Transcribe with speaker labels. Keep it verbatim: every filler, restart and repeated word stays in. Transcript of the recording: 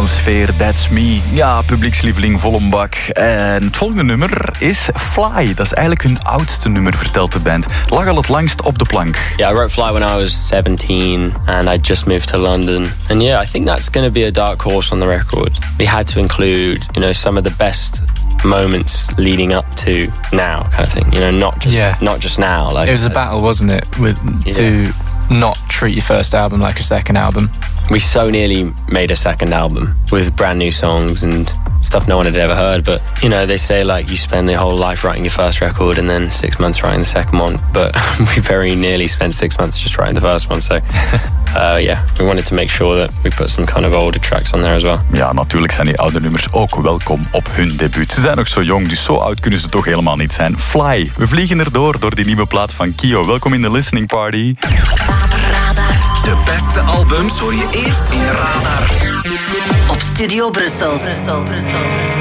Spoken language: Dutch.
Speaker 1: sfeer, That's Me. Ja, publiekslieveling vol een bak. En het volgende nummer is Fly. Dat is eigenlijk hun oudste nummer, vertelt de band. Lag al het langst op de plank.
Speaker 2: Yeah, I wrote Fly when I was seventeen and I just moved to London. And yeah, I think that's going to be a dark horse on the record. We had to include, you know, some of the best moments leading up to now, kind of thing. You know, not just
Speaker 3: yeah.
Speaker 2: not just now. Like
Speaker 3: it was a battle, wasn't it, with
Speaker 2: yeah.
Speaker 3: to not treat your first album like a second album.
Speaker 2: We so nearly made a second album with brand new songs and stuff no one had ever heard. But, you know, they say, like, you spend your whole life writing your first record and then six months writing the second one. But we very nearly spent six months just writing the first one. So, uh, yeah, we wanted to make sure that we put some kind of older tracks on there as well.
Speaker 1: Ja, natuurlijk zijn die oude nummers ook welkom op hun debuut. Ze zijn nog zo jong, dus zo oud kunnen ze toch helemaal niet zijn. Fly, we vliegen erdoor door die nieuwe plaat van Kio. Welkom in de listening party.
Speaker 4: De beste albums hoor je eerst in Radar.
Speaker 5: Op Studio Brussel. Brussel, Brussel.